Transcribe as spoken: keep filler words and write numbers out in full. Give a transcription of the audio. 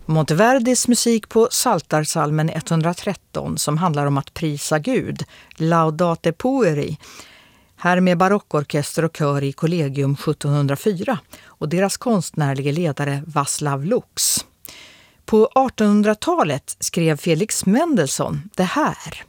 Monteverdis musik på Psaltarpsalmen etthundratretton som handlar om att prisa Gud, Laudate Pueri, här med barockorkester och kör i Collegium sjuttonhundrafyra och deras konstnärliga ledare Václav Lux. På artonhundratalet skrev Felix Mendelssohn det här.